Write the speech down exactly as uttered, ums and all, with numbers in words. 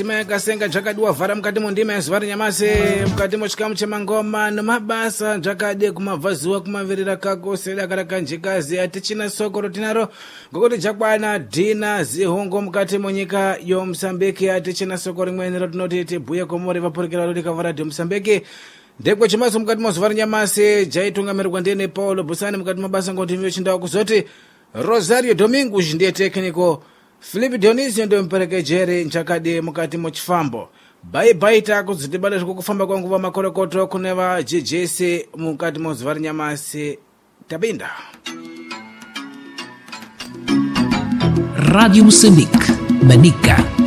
ndima kasenga jakadi wavhara mukati mondima yazuva renyamasi mukati mochikamu chemangoma nomabasa jakadi kumabvazuva kumavirira kako sedakara kanjikazi atichina sokoro tinaro ngokuti jakwana dhina zihongo mukati monyika yomusambiki atichina sokoro rimweni rotinoti tibhuye komori vapurikira roti kavaradhi musambiki ndekwe chimaso mukati mozuva renyamasi jaitungamirwa ndiene paulo busani mukati mabasa ngondimi chindau kuzoti Rosario Domingos ndiye technical Filipe Dionisio ndio mperekejeri nchakadi mukati mochifambo bai bai tako zitibale zvekufamba kwanguva makorokoto kuneva jejesi mukati mozuva renyamasi tabinda Radio Moçambique, Manica.